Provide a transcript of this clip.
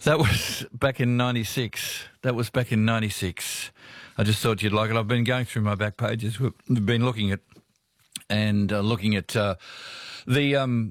That was back in 96. That was back in 96. I just thought you'd like it. I've been going through my back pages. We've been looking at the